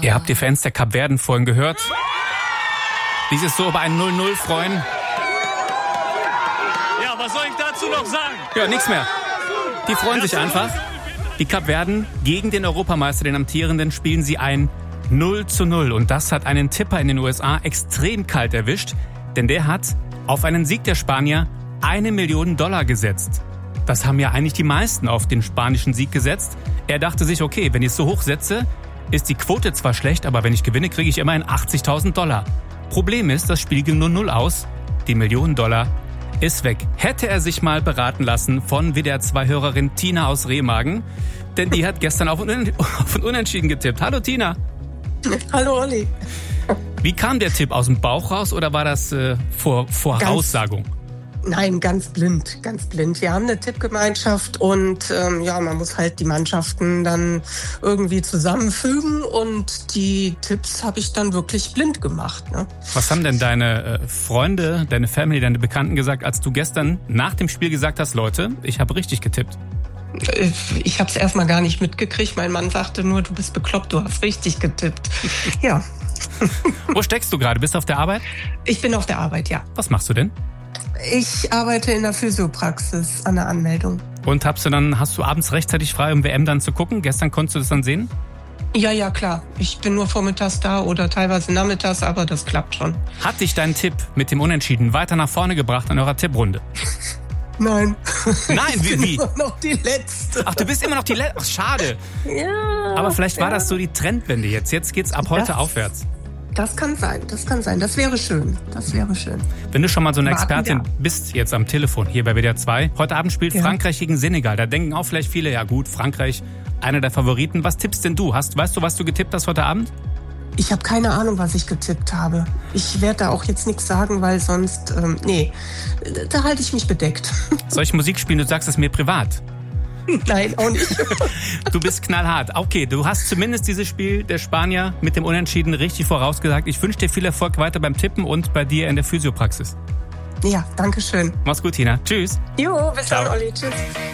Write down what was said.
Ihr habt die Fans der Kapverden vorhin gehört. Die sich so über ein 0-0 freuen. Ja, was soll ich dazu noch sagen? Ja, nichts mehr. Die freuen sich einfach. Die Kapverden gegen den Europameister, den amtierenden, spielen sie ein 0-0. Und das hat einen Tipper in den USA extrem kalt erwischt. Denn der hat auf einen Sieg der Spanier $1 Million gesetzt. Das haben ja eigentlich die meisten auf den spanischen Sieg gesetzt. Er dachte sich, okay, wenn ich es so hoch setze, ist die Quote zwar schlecht, aber wenn ich gewinne, kriege ich immerhin $80.000. Problem ist, das Spiel ging nur 0 aus. Die $1 Million ist weg. Hätte er sich mal beraten lassen von WDR 2-Hörerin Tina aus Remagen, denn die hat gestern auf ein Unentschieden getippt. Hallo Tina. Hallo Olli. Wie kam der Tipp? Aus dem Bauch raus oder war das Voraussagung? Nein, ganz blind, ganz blind. Wir haben eine Tippgemeinschaft und man muss halt die Mannschaften dann irgendwie zusammenfügen und die Tipps habe ich dann wirklich blind gemacht. Ne? Was haben denn deine Freunde, deine Family, deine Bekannten gesagt, als du gestern nach dem Spiel gesagt hast, Leute, ich habe richtig getippt? Ich habe es erstmal gar nicht mitgekriegt. Mein Mann sagte nur, du bist bekloppt, du hast richtig getippt. Ja. Wo steckst du gerade? Bist du auf der Arbeit? Ich bin auf der Arbeit, ja. Was machst du denn? Ich arbeite in der Physiopraxis an der Anmeldung. Und hast du abends rechtzeitig frei, um WM dann zu gucken? Gestern konntest du das dann sehen? Ja, klar. Ich bin nur vormittags da oder teilweise nachmittags, aber das klappt schon. Hat dich dein Tipp mit dem Unentschieden weiter nach vorne gebracht an eurer Tipprunde? Nein. Nein, wie? Ich bin immer noch die Letzte. Ach, du bist immer noch die Letzte? Ach, schade. Ja. Aber vielleicht war das so die Trendwende jetzt. Jetzt geht's ab heute aufwärts. Das kann sein. Das wäre schön. Wenn du schon mal so eine Expertin bist jetzt am Telefon hier bei WDR 2. Heute Abend spielt Frankreich gegen Senegal. Da denken auch vielleicht viele, ja gut, Frankreich, einer der Favoriten. Was tippst denn du? Weißt du, was du getippt hast heute Abend? Ich habe keine Ahnung, was ich getippt habe. Ich werde da auch jetzt nichts sagen, weil sonst, da halte ich mich bedeckt. Soll ich Musik spielen? Du sagst es mir privat. Nein, auch nicht. Du bist knallhart. Okay, du hast zumindest dieses Spiel der Spanier mit dem Unentschieden richtig vorausgesagt. Ich wünsche dir viel Erfolg weiter beim Tippen und bei dir in der Physiopraxis. Ja, danke schön. Mach's gut, Tina. Tschüss. Jo, bis dann, Olli. Tschüss.